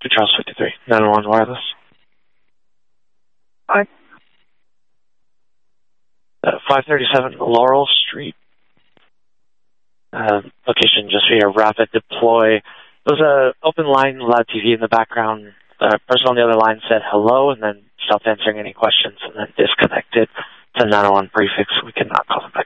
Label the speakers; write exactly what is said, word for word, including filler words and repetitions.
Speaker 1: Two Charles fifty-three, nine one one wireless.
Speaker 2: Hi.
Speaker 1: Uh, five thirty-seven Laurel Street. Uh, location just via rapid deploy. There was an open line, loud T V in the background. The person on the other line said hello and then stopped answering any questions and then disconnected. It's a nine one one prefix. We cannot call them back.